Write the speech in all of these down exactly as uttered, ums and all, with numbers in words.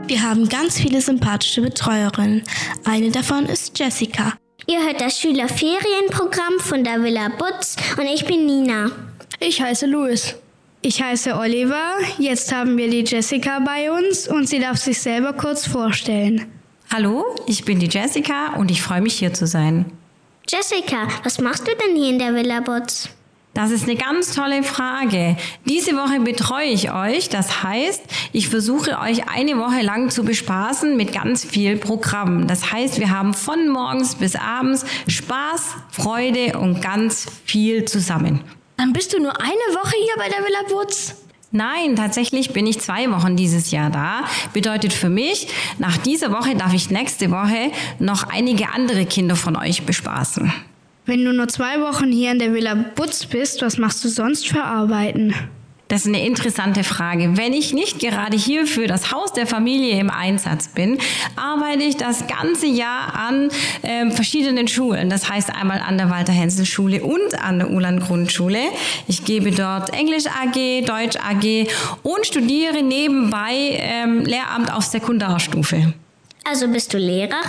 Wir haben ganz viele sympathische Betreuerinnen. Eine davon ist Jessica. Ihr hört das Schülerferienprogramm von der Villa Butz und ich bin Nina. Ich heiße Louis. Ich heiße Oliver. Jetzt haben wir die Jessica bei uns und sie darf sich selber kurz vorstellen. Hallo, ich bin die Jessica und ich freue mich, hier zu sein. Jessica, was machst du denn hier in der Villa Butz? Das ist eine ganz tolle Frage. Diese Woche betreue ich euch. Das heißt, ich versuche euch eine Woche lang zu bespaßen mit ganz viel Programm. Das heißt, wir haben von morgens bis abends Spaß, Freude und ganz viel zusammen. Dann bist du nur eine Woche hier bei der Villa Butz? Nein, tatsächlich bin ich zwei Wochen dieses Jahr da. Bedeutet für mich, nach dieser Woche darf ich nächste Woche noch einige andere Kinder von euch bespaßen. Wenn du nur zwei Wochen hier in der Villa Butz bist, was machst du sonst für Arbeiten? Das ist eine interessante Frage. Wenn ich nicht gerade hier für das Haus der Familie im Einsatz bin, arbeite ich das ganze Jahr an äh, verschiedenen Schulen. Das heißt einmal an der Walter-Hensel-Schule und an der Uhland-Grundschule. Ich gebe dort Englisch A G, Deutsch A G und studiere nebenbei ähm, Lehramt auf Sekundarstufe. Also bist du Lehrerin?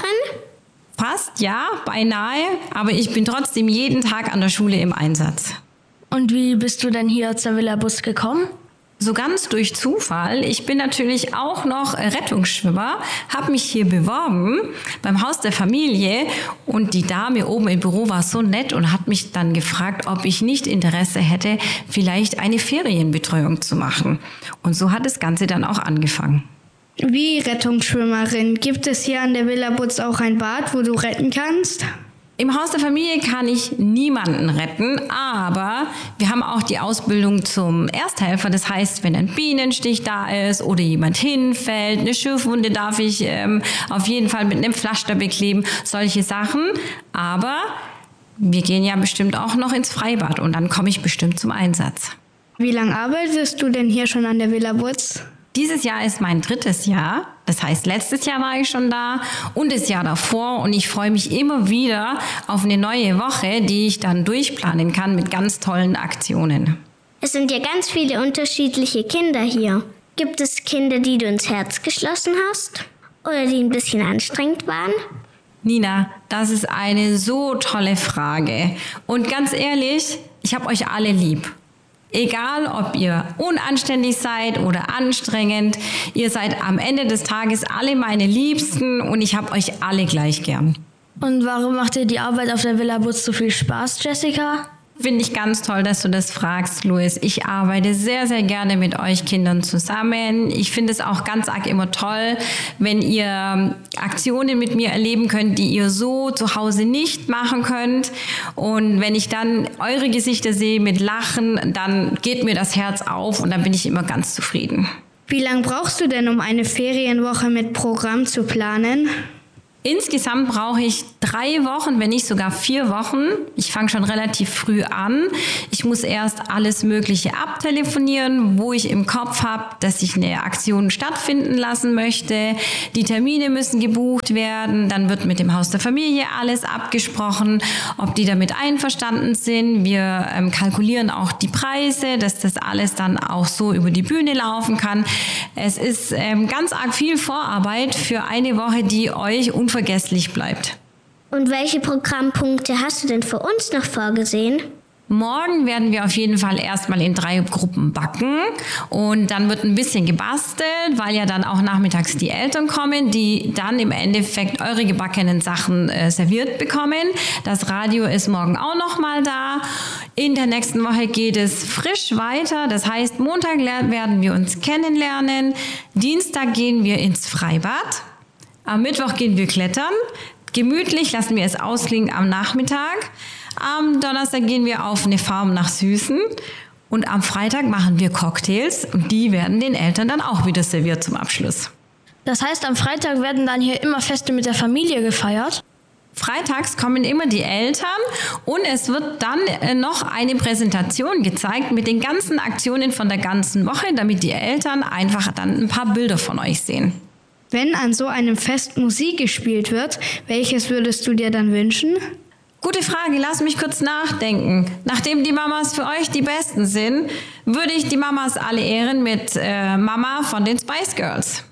Fast, ja, beinahe. Aber ich bin trotzdem jeden Tag an der Schule im Einsatz. Und wie bist du denn hier zur Villa Butz gekommen? So ganz durch Zufall. Ich bin natürlich auch noch Rettungsschwimmer, habe mich hier beworben beim Haus der Familie und die Dame oben im Büro war so nett und hat mich dann gefragt, ob ich nicht Interesse hätte, vielleicht eine Ferienbetreuung zu machen. Und so hat das Ganze dann auch angefangen. Wie Rettungsschwimmerin, gibt es hier an der Villa Butz auch ein Bad, wo du retten kannst? Im Haus der Familie kann ich niemanden retten, aber wir haben auch die Ausbildung zum Ersthelfer. Das heißt, wenn ein Bienenstich da ist oder jemand hinfällt, eine Schürfwunde darf ich ähm, auf jeden Fall mit einem Pflaster bekleben, solche Sachen. Aber wir gehen ja bestimmt auch noch ins Freibad und dann komme ich bestimmt zum Einsatz. Wie lange arbeitest du denn hier schon an der Villa Butz? Dieses Jahr ist mein drittes Jahr, das heißt, letztes Jahr war ich schon da und das Jahr davor und ich freue mich immer wieder auf eine neue Woche, die ich dann durchplanen kann mit ganz tollen Aktionen. Es sind ja ganz viele unterschiedliche Kinder hier. Gibt es Kinder, die du ins Herz geschlossen hast oder die ein bisschen anstrengend waren? Nina, das ist eine so tolle Frage und ganz ehrlich, ich habe euch alle lieb. Egal, ob ihr unanständig seid oder anstrengend, ihr seid am Ende des Tages alle meine Liebsten und ich habe euch alle gleich gern. Und warum macht dir die Arbeit auf der Villa Butz so viel Spaß, Jessica? Finde ich ganz toll, dass du das fragst, Louis. Ich arbeite sehr, sehr gerne mit euch Kindern zusammen. Ich finde es auch ganz arg immer toll, wenn ihr Aktionen mit mir erleben könnt, die ihr so zu Hause nicht machen könnt. Und wenn ich dann eure Gesichter sehe mit Lachen, dann geht mir das Herz auf und dann bin ich immer ganz zufrieden. Wie lange brauchst du denn, um eine Ferienwoche mit Programm zu planen? Insgesamt brauche ich drei Wochen, wenn nicht sogar vier Wochen. Ich fange schon relativ früh an. Ich muss erst alles Mögliche abtelefonieren, wo ich im Kopf habe, dass ich eine Aktion stattfinden lassen möchte. Die Termine müssen gebucht werden. Dann wird mit dem Haus der Familie alles abgesprochen, ob die damit einverstanden sind. Wir ähm, kalkulieren auch die Preise, dass das alles dann auch so über die Bühne laufen kann. Es ist ähm, ganz arg viel Vorarbeit für eine Woche, die euch unvergesslich bleibt. Und welche Programmpunkte hast du denn für uns noch vorgesehen? Morgen werden wir auf jeden Fall erstmal in drei Gruppen backen und dann wird ein bisschen gebastelt, weil ja dann auch nachmittags die Eltern kommen, die dann im Endeffekt eure gebackenen Sachen äh, serviert bekommen. Das Radio ist morgen auch noch mal da. In der nächsten Woche geht es frisch weiter. Das heißt, Montag werden wir uns kennenlernen, Dienstag gehen wir ins Freibad, am Mittwoch gehen wir klettern. Gemütlich lassen wir es ausklingen am Nachmittag. Am Donnerstag gehen wir auf eine Farm nach Süßen und am Freitag machen wir Cocktails und die werden den Eltern dann auch wieder serviert zum Abschluss. Das heißt, am Freitag werden dann hier immer Feste mit der Familie gefeiert? Freitags kommen immer die Eltern und es wird dann noch eine Präsentation gezeigt mit den ganzen Aktionen von der ganzen Woche, damit die Eltern einfach dann ein paar Bilder von euch sehen. Wenn an so einem Fest Musik gespielt wird, welches würdest du dir dann wünschen? Gute Frage, lass mich kurz nachdenken. Nachdem die Mamas für euch die Besten sind, würde ich die Mamas alle ehren mit äh, Mama von den Spice Girls.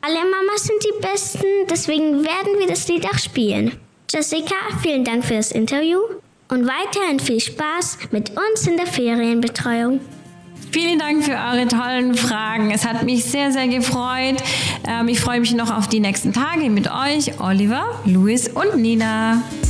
Alle Mamas sind die Besten, deswegen werden wir das Lied auch spielen. Jessica, vielen Dank für das Interview und weiterhin viel Spaß mit uns in der Ferienbetreuung. Vielen Dank für eure tollen Fragen. Es hat mich sehr, sehr gefreut. Ähm, ich freue mich noch auf die nächsten Tage mit euch, Oliver, Luis und Nina.